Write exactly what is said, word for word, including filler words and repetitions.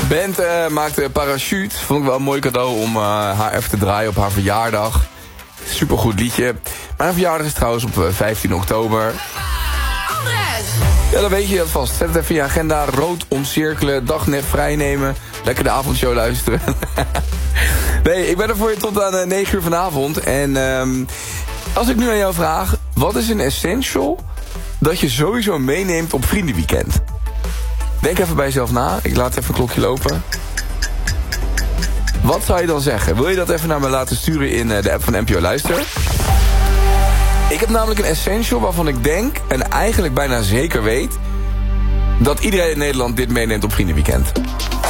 Band uh, maakte Parachute. Vond ik wel een mooi cadeau om uh, haar even te draaien op haar verjaardag. Supergoed liedje. Mijn verjaardag is trouwens op uh, vijftien oktober. Andres! Ja, dan weet je dat vast. Zet het even in je agenda. Rood omcirkelen. Dag net vrij nemen. Lekker de avondshow luisteren. Nee, ik ben er voor je tot aan uh, negen uur vanavond. En um, als ik nu aan jou vraag... Wat is een essential dat je sowieso meeneemt op vriendenweekend? Denk even bij jezelf na. Ik laat even een klokje lopen. Wat zou je dan zeggen? Wil je dat even naar me laten sturen in de app van N P O Luister? Ik heb namelijk een essential waarvan ik denk... en eigenlijk bijna zeker weet... dat iedereen in Nederland dit meeneemt op vriendenweekend.